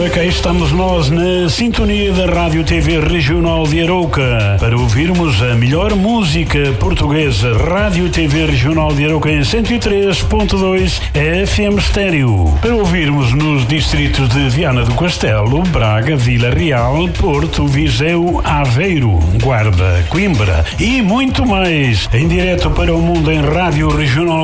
cá estamos nós na sintonia da Rádio TV Regional de Arouca para ouvirmos a melhor música portuguesa. Rádio TV Regional de Arouca em 103.2 FM Estéreo. Para ouvirmos nos distritos de Viana do Castelo, Braga, Vila Real, Porto, Viseu, Aveiro, Guarda, Coimbra e muito mais. Em direto para o mundo em Rádio Regional